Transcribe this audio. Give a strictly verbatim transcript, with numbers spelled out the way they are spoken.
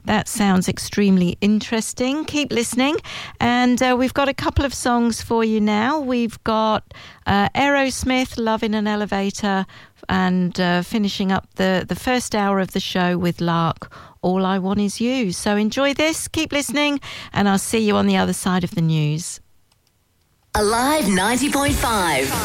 That sounds extremely interesting. Keep listening. And uh, we've got a couple of songs for you now. We've got uh, Aerosmith, Love in an Elevator, and uh, finishing up the, the first hour of the show with Lark, All I Want Is You. So enjoy this, keep listening, and I'll see you on the other side of the news. Alive ninety point five.